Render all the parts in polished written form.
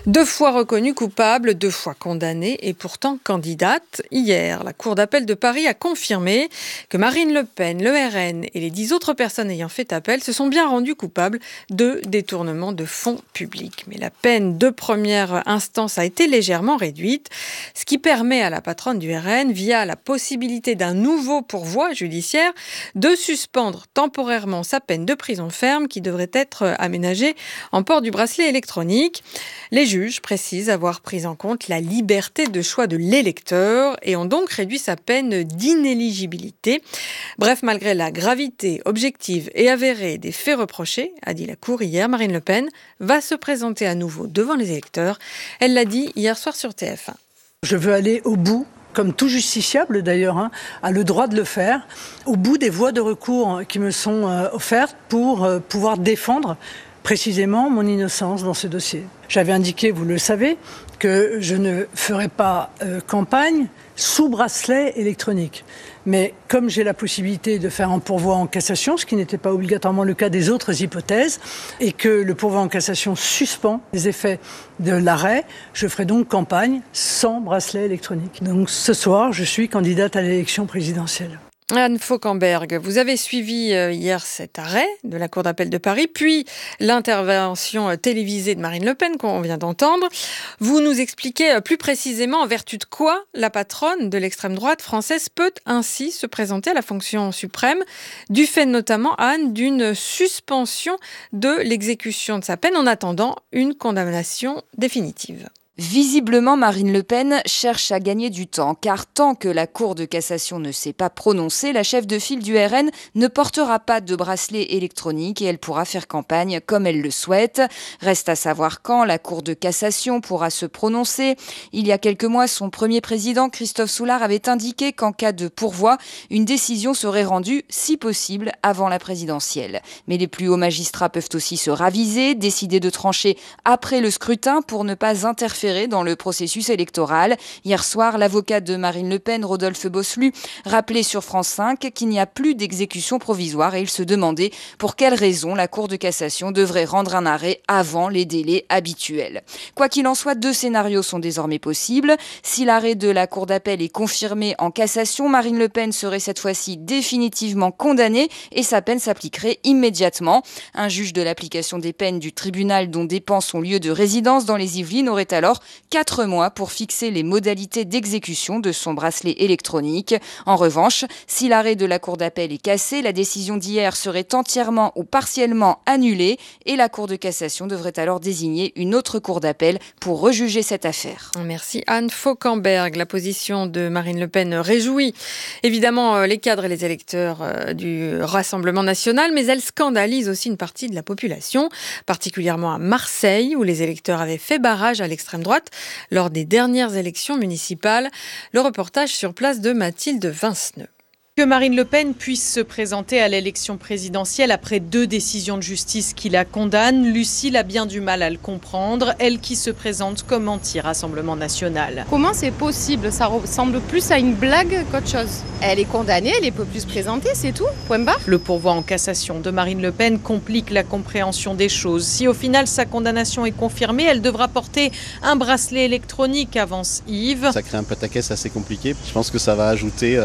2 fois reconnue coupable, 2 fois condamnée et pourtant candidate. Hier, la Cour d'appel de Paris a confirmé que Marine Le Pen, le RN et les 10 autres personnes ayant fait appel se sont bien rendues coupables de détournement de fonds publics. Mais la peine de première instance a été légèrement réduite, ce qui permet à la patronne du RN, via la possibilité d'un nouveau pourvoi judiciaire, de suspendre temporairement sa peine de prison ferme qui devrait être aménagée en port du bracelet électronique. Les juges précisent avoir pris en compte la liberté de choix de l'électeur et ont donc réduit sa peine d'inéligibilité. Bref, malgré la gravité objective et avérée des faits reprochés, a dit la Cour hier, Marine Le Pen va se présenter à nouveau devant les électeurs. Elle l'a dit hier soir sur TF1. Je veux aller au bout, comme tout justiciable d'ailleurs, a le droit de le faire, au bout des voies de recours qui me sont offertes pour pouvoir défendre précisément mon innocence dans ce dossier. J'avais indiqué, vous le savez, que je ne ferai pas campagne sous bracelet électronique. Mais comme j'ai la possibilité de faire un pourvoi en cassation, ce qui n'était pas obligatoirement le cas des autres hypothèses, et que le pourvoi en cassation suspend les effets de l'arrêt, je ferai donc campagne sans bracelet électronique. Donc ce soir, je suis candidate à l'élection présidentielle. Anne Fauquemberg, vous avez suivi hier cet arrêt de la Cour d'appel de Paris, puis l'intervention télévisée de Marine Le Pen qu'on vient d'entendre. Vous nous expliquez plus précisément en vertu de quoi la patronne de l'extrême droite française peut ainsi se présenter à la fonction suprême, du fait notamment, Anne, d'une suspension de l'exécution de sa peine en attendant une condamnation définitive. Visiblement, Marine Le Pen cherche à gagner du temps, car tant que la Cour de cassation ne s'est pas prononcée, la chef de file du RN ne portera pas de bracelet électronique et elle pourra faire campagne comme elle le souhaite. Reste à savoir quand la Cour de cassation pourra se prononcer. Il y a quelques mois, son premier président, Christophe Soulard, avait indiqué qu'en cas de pourvoi, une décision serait rendue, si possible, avant la présidentielle. Mais les plus hauts magistrats peuvent aussi se raviser, décider de trancher après le scrutin pour ne pas interférer dans le processus électoral. Hier soir, l'avocat de Marine Le Pen, Rodolphe Bosselut, rappelait sur France 5 qu'il n'y a plus d'exécution provisoire et il se demandait pour quelles raisons la Cour de cassation devrait rendre un arrêt avant les délais habituels. Quoi qu'il en soit, 2 scénarios sont désormais possibles. Si l'arrêt de la Cour d'appel est confirmé en cassation, Marine Le Pen serait cette fois-ci définitivement condamnée et sa peine s'appliquerait immédiatement. Un juge de l'application des peines du tribunal dont dépend son lieu de résidence dans les Yvelines aurait alors 4 mois pour fixer les modalités d'exécution de son bracelet électronique. En revanche, si l'arrêt de la Cour d'appel est cassé, la décision d'hier serait entièrement ou partiellement annulée et la Cour de cassation devrait alors désigner une autre Cour d'appel pour rejuger cette affaire. Merci Anne Fauquemberg. La position de Marine Le Pen réjouit évidemment les cadres et les électeurs du Rassemblement national, mais elle scandalise aussi une partie de la population, particulièrement à Marseille, où les électeurs avaient fait barrage à l'extrême droite lors des dernières élections municipales. Le reportage sur place de Mathilde Vinceneux. Que Marine Le Pen puisse se présenter à l'élection présidentielle après 2 décisions de justice qui la condamnent, Lucille a bien du mal à le comprendre, elle qui se présente comme anti-Rassemblement national. Comment c'est possible? Ça ressemble plus à une blague qu'autre chose. Elle est condamnée, elle ne peut plus se présenter, c'est tout, point barre. Le pourvoi en cassation de Marine Le Pen complique la compréhension des choses. Si au final sa condamnation est confirmée, elle devra porter un bracelet électronique, avance Yves. Ça crée un pataquès assez compliqué. Je pense que ça va ajouter...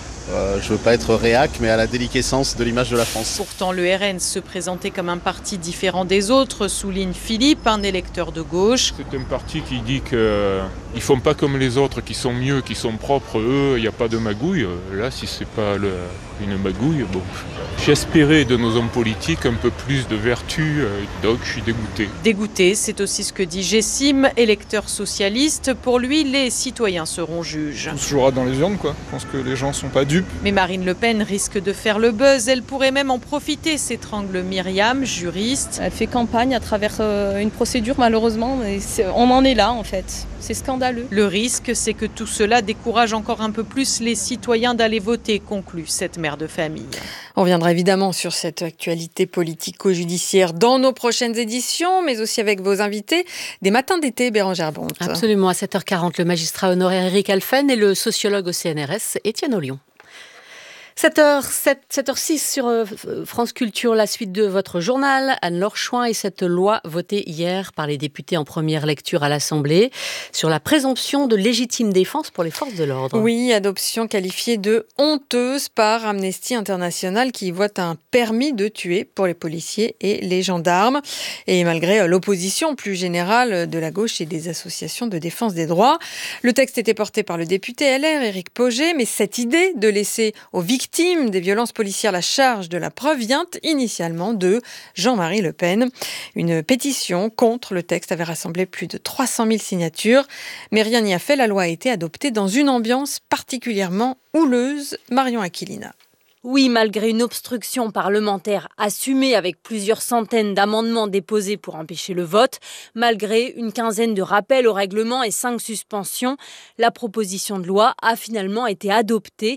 je veux pas être réac, mais à la déliquescence de l'image de la France. Pourtant, le RN se présentait comme un parti différent des autres, souligne Philippe, un électeur de gauche. C'est un parti qui dit qu'ils font pas comme les autres, qui sont mieux, qui sont propres. Eux, il n'y a pas de magouille. Là, si c'est pas une magouille, bon. J'espérais de nos hommes politiques un peu plus de vertu, donc je suis dégoûté. Dégoûté, c'est aussi ce que dit Gessim, électeur socialiste. Pour lui, les citoyens seront juges. On se jouera dans les urnes, quoi. Je pense que les gens sont pas dupes. Mais Marine Le Pen risque de faire le buzz. Elle pourrait même en profiter, s'étrangle Myriam, juriste. Elle fait campagne à travers une procédure, malheureusement. Mais on en est là, en fait. C'est scandaleux. Le risque, c'est que tout cela décourage encore un peu plus les citoyens d'aller voter, conclut cette mère de famille. On reviendra évidemment sur cette actualité politico-judiciaire dans nos prochaines éditions, mais aussi avec vos invités des matins d'été, Bérangère Bonte. Absolument, à 7h40, le magistrat honoraire Éric Alphen et le sociologue au CNRS, Étienne Ollion. 7h06 sur France Culture, la suite de votre journal. Anne-Laure Chouin et cette loi votée hier par les députés en première lecture à l'Assemblée sur la présomption de légitime défense pour les forces de l'ordre. Oui, adoption qualifiée de honteuse par Amnesty International qui voit un permis de tuer pour les policiers et les gendarmes. Et malgré l'opposition plus générale de la gauche et des associations de défense des droits, le texte était porté par le député LR Éric Pauget, mais cette idée de laisser aux victimes des violences policières la charge de la preuve vient initialement de Jean-Marie Le Pen. Une pétition contre le texte avait rassemblé plus de 300 000 signatures, mais rien n'y a fait. La loi a été adoptée dans une ambiance particulièrement houleuse. Marion Aquilina. Oui, malgré une obstruction parlementaire assumée avec plusieurs centaines d'amendements déposés pour empêcher le vote, malgré une quinzaine de rappels au règlement et 5 suspensions, la proposition de loi a finalement été adoptée.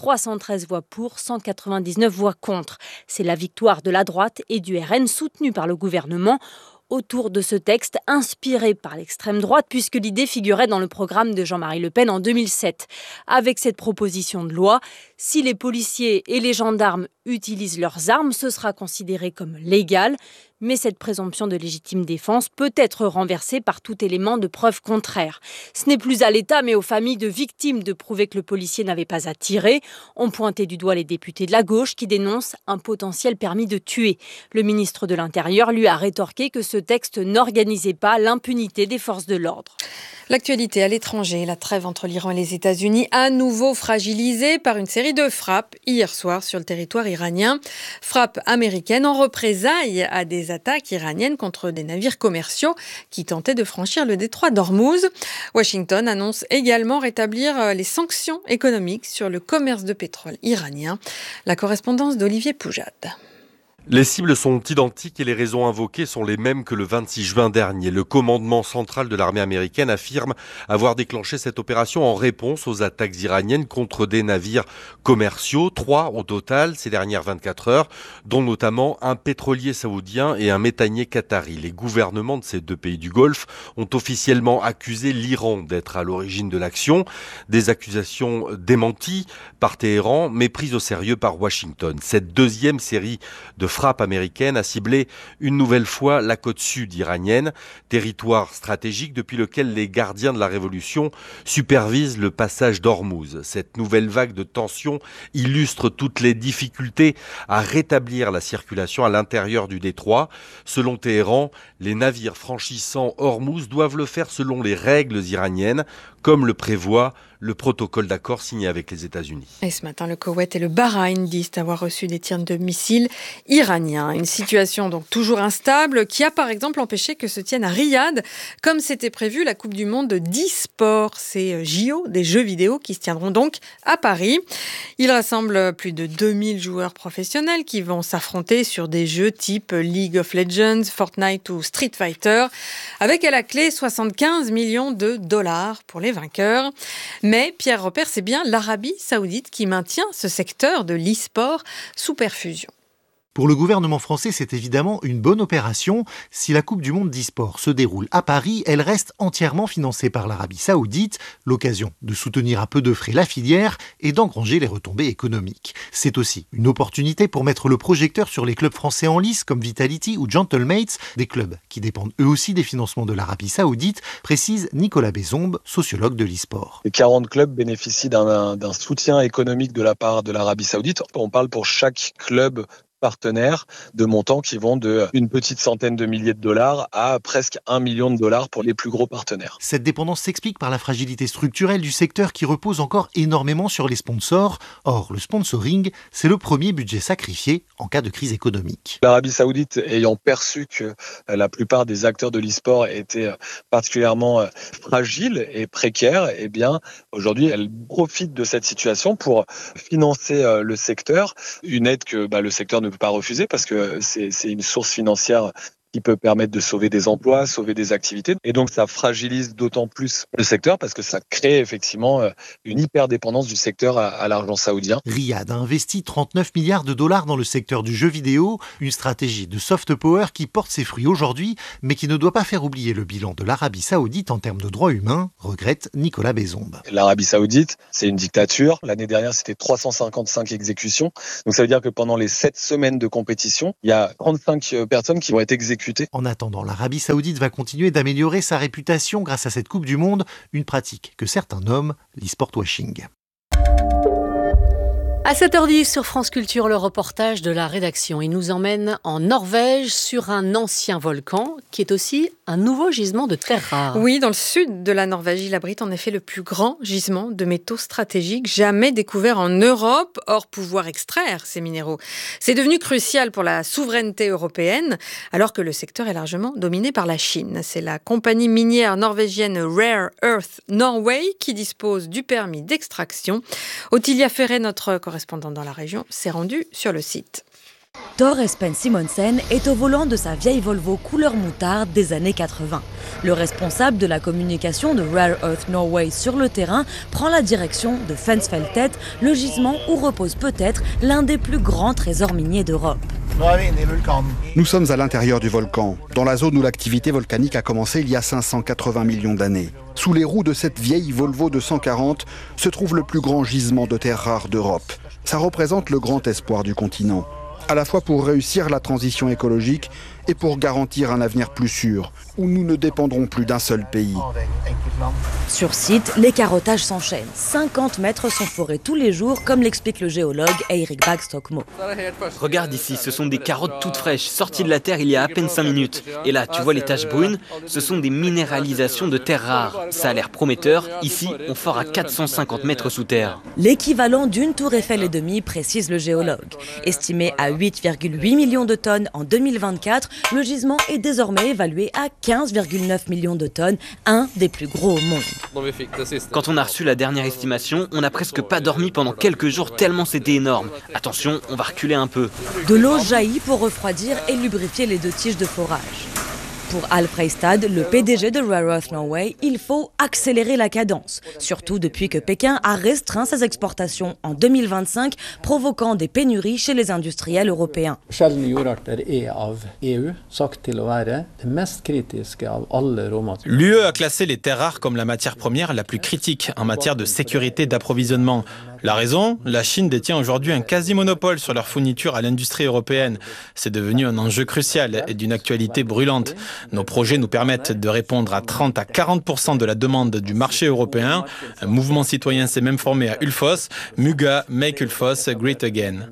313 voix pour, 199 voix contre. C'est la victoire de la droite et du RN soutenue par le gouvernement autour de ce texte inspiré par l'extrême droite puisque l'idée figurait dans le programme de Jean-Marie Le Pen en 2007. Avec cette proposition de loi, si les policiers et les gendarmes utilisent leurs armes, ce sera considéré comme légal. Mais cette présomption de légitime défense peut être renversée par tout élément de preuve contraire. Ce n'est plus à l'État mais aux familles de victimes de prouver que le policier n'avait pas à tirer. On pointait du doigt les députés de la gauche qui dénoncent un potentiel permis de tuer. Le ministre de l'Intérieur lui a rétorqué que ce texte n'organisait pas l'impunité des forces de l'ordre. L'actualité à l'étranger, la trêve entre l'Iran et les États-Unis, à nouveau fragilisée par une série de frappes hier soir sur le territoire iranien. Frappes américaines en représailles à des attaques iraniennes contre des navires commerciaux qui tentaient de franchir le détroit d'Ormuz. Washington annonce également rétablir les sanctions économiques sur le commerce de pétrole iranien. La correspondance d'Olivier Poujade. Les cibles sont identiques et les raisons invoquées sont les mêmes que le 26 juin dernier. Le commandement central de l'armée américaine affirme avoir déclenché cette opération en réponse aux attaques iraniennes contre des navires commerciaux, 3 au total ces dernières 24 heures, dont notamment un pétrolier saoudien et un méthanier qatari. Les gouvernements de ces deux pays du Golfe ont officiellement accusé l'Iran d'être à l'origine de l'action. Des accusations démenties par Téhéran, mais prises au sérieux par Washington. Cette deuxième série de frappe américaine a ciblé une nouvelle fois la côte sud iranienne, territoire stratégique depuis lequel les gardiens de la révolution supervisent le passage d'Ormuz. Cette nouvelle vague de tensions illustre toutes les difficultés à rétablir la circulation à l'intérieur du détroit. Selon Téhéran, les navires franchissant Ormuz doivent le faire selon les règles iraniennes, comme le prévoit le protocole d'accord signé avec les États-Unis. Et ce matin, le Koweït et le Bahreïn disent avoir reçu des tirs de missiles iraniens. Une situation donc toujours instable qui a par exemple empêché que se tienne à Riyad, comme c'était prévu, la Coupe du Monde d'e-sport. C'est JO, des jeux vidéo qui se tiendront donc à Paris. Il rassemble plus de 2000 joueurs professionnels qui vont s'affronter sur des jeux type League of Legends, Fortnite ou Street Fighter, avec à la clé 75 millions de dollars pour les vainqueurs. Mais Pierre Repère, c'est bien l'Arabie Saoudite qui maintient ce secteur de l'e-sport sous perfusion. Pour le gouvernement français, c'est évidemment une bonne opération. Si la Coupe du Monde d'e-sport se déroule à Paris, elle reste entièrement financée par l'Arabie Saoudite, l'occasion de soutenir à peu de frais la filière et d'engranger les retombées économiques. C'est aussi une opportunité pour mettre le projecteur sur les clubs français en lice comme Vitality ou Gentlemates, des clubs qui dépendent eux aussi des financements de l'Arabie Saoudite, précise Nicolas Bézombe, sociologue de l'e-sport. Les 40 clubs bénéficient d'un soutien économique de la part de l'Arabie Saoudite. On parle pour chaque club partenaires de montants qui vont de une petite centaine de milliers de dollars à presque 1 million de dollars pour les plus gros partenaires. Cette dépendance s'explique par la fragilité structurelle du secteur qui repose encore énormément sur les sponsors. Or, le sponsoring, c'est le premier budget sacrifié en cas de crise économique. L'Arabie Saoudite ayant perçu que la plupart des acteurs de l'e-sport étaient particulièrement fragiles et précaires, eh bien, aujourd'hui, elle profite de cette situation pour financer le secteur. Une aide que le secteur ne peut pas refuser parce que c'est une source financière qui peut permettre de sauver des emplois, sauver des activités. Et donc, ça fragilise d'autant plus le secteur parce que ça crée effectivement une hyper-dépendance du secteur à l'argent saoudien. Riyad a investi 39 milliards de dollars dans le secteur du jeu vidéo, une stratégie de soft power qui porte ses fruits aujourd'hui, mais qui ne doit pas faire oublier le bilan de l'Arabie saoudite en termes de droits humains, regrette Nicolas Bézombe. L'Arabie saoudite, c'est une dictature. L'année dernière, c'était 355 exécutions. Donc ça veut dire que pendant les 7 semaines de compétition, il y a 35 personnes qui vont être exécutées. En attendant, l'Arabie saoudite va continuer d'améliorer sa réputation grâce à cette Coupe du Monde, une pratique que certains nomment l'e-sport washing. À 7h10 sur France Culture, le reportage de la rédaction. Il nous emmène en Norvège sur un ancien volcan qui est aussi un nouveau gisement de terres rares. Oui, dans le sud de la Norvège, il abrite en effet le plus grand gisement de métaux stratégiques jamais découvert en Europe. Or, pouvoir extraire ces minéraux, c'est devenu crucial pour la souveraineté européenne, alors que le secteur est largement dominé par la Chine. C'est la compagnie minière norvégienne Rare Earth Norway qui dispose du permis d'extraction. Ottilia Ferret, notre correspondante dans la région, s'est rendue sur le site. Thor Espen Simonsen est au volant de sa vieille Volvo couleur moutarde des années 80. Le responsable de la communication de Rare Earth Norway sur le terrain prend la direction de Fensfeltet, le gisement où repose peut-être l'un des plus grands trésors miniers d'Europe. Nous sommes à l'intérieur du volcan, dans la zone où l'activité volcanique a commencé il y a 580 millions d'années. Sous les roues de cette vieille Volvo 240 se trouve le plus grand gisement de terres rares d'Europe. Ça représente le grand espoir du continent, à la fois pour réussir la transition écologique et pour garantir un avenir plus sûr, où nous ne dépendrons plus d'un seul pays. Sur site, les carottages s'enchaînent. 50 mètres sont forés tous les jours, comme l'explique le géologue Eirik Bagstokmo. Regarde ici, ce sont des carottes toutes fraîches, sorties de la terre il y a à peine 5 minutes. Et là, tu vois les taches brunes, ce sont des minéralisations de terres rares. Ça a l'air prometteur. Ici, on fore à 450 mètres sous terre. L'équivalent d'une tour Eiffel et demie, précise le géologue. Estimé à 8,8 millions de tonnes en 2024, le gisement est désormais évalué à 15,9 millions de tonnes, un des plus gros au monde. Quand on a reçu la dernière estimation, on n'a presque pas dormi pendant quelques jours tellement c'était énorme. Attention, on va reculer un peu. De l'eau jaillit pour refroidir et lubrifier les 2 tiges de forage. Pour Al Freistad, le PDG de Rare Earth Norway, il faut accélérer la cadence. Surtout depuis que Pékin a restreint ses exportations en 2025, provoquant des pénuries chez les industriels européens. L'UE a classé les terres rares comme la matière première la plus critique en matière de sécurité d'approvisionnement. La raison ? La Chine détient aujourd'hui un quasi-monopole sur leur fourniture à l'industrie européenne. C'est devenu un enjeu crucial et d'une actualité brûlante. Nos projets nous permettent de répondre à 30 à 40% de la demande du marché européen. Un mouvement citoyen s'est même formé à Ulfoss. Muga, Make Ulfoss Great Again.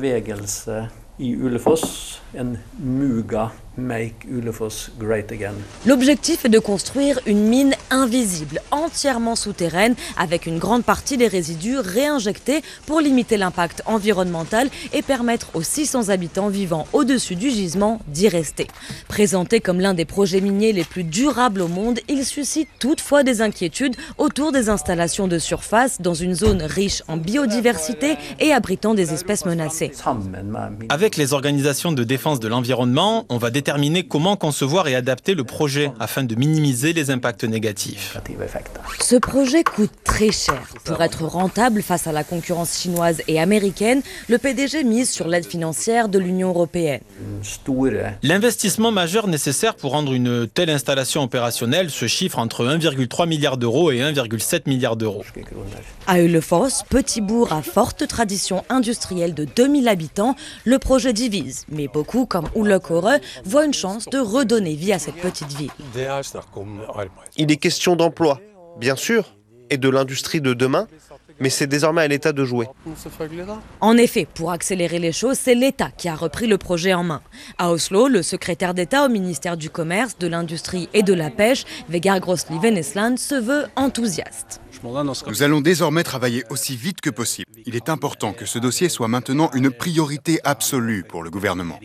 L'objectif est de construire une mine invisible, entièrement souterraine, avec une grande partie des résidus réinjectés pour limiter l'impact environnemental et permettre aux 600 habitants vivant au-dessus du gisement d'y rester. Présenté comme l'un des projets miniers les plus durables au monde, il suscite toutefois des inquiétudes autour des installations de surface dans une zone riche en biodiversité et abritant des espèces menacées. Avec les organisations de défense de l'environnement, on va déterminer comment concevoir et adapter le projet afin de minimiser les impacts négatifs. Ce projet coûte très cher. Pour être rentable face à la concurrence chinoise et américaine, le PDG mise sur l'aide financière de l'Union européenne. L'investissement majeur nécessaire pour rendre une telle installation opérationnelle se chiffre entre 1,3 milliard d'euros et 1,7 milliard d'euros. À Ulfoss, petit bourg à forte tradition industrielle de 2000 habitants, le projet divise. Mais beaucoup, comme Ulokore, voient une chance de redonner vie à cette petite ville. Il est question d'emploi, bien sûr, et de l'industrie de demain, mais c'est désormais à l'État de jouer. En effet, pour accélérer les choses, c'est l'État qui a repris le projet en main. À Oslo, le secrétaire d'État au ministère du Commerce, de l'Industrie et de la Pêche, Vegard Grosli Vennesland, se veut enthousiaste. Nous allons désormais travailler aussi vite que possible. Il est important que ce dossier soit maintenant une priorité absolue pour le gouvernement.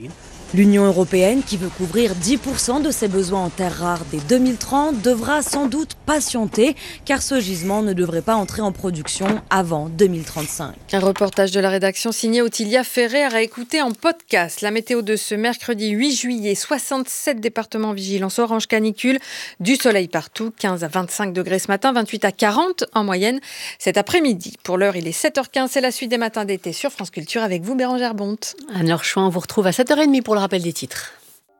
L'Union européenne, qui veut couvrir 10% de ses besoins en terres rares dès 2030, devra sans doute patienter, car ce gisement ne devrait pas entrer en production avant 2035. Un reportage de la rédaction signé Ottilia Ferrer à écouter en podcast. La météo de ce mercredi 8 juillet, 67 départements vigilance orange canicule, du soleil partout, 15 à 25 degrés ce matin, 28 à 40 en moyenne cet après-midi. Pour l'heure, il est 7h15, c'est la suite des matins d'été sur France Culture avec vous, Bérangère Bonte. Anne-Laure Chouin, on vous retrouve à 7h30 pour le rappel des titres.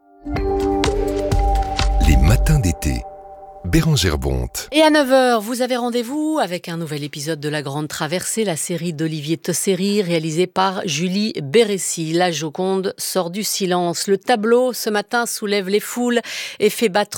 Les matins d'été. Bérangère Bonte. Et à 9h, vous avez rendez-vous avec un nouvel épisode de La Grande Traversée, la série d'Olivier Tosseri, réalisée par Julie Bérécy. La Joconde sort du silence. Le tableau, ce matin, soulève les foules et fait battre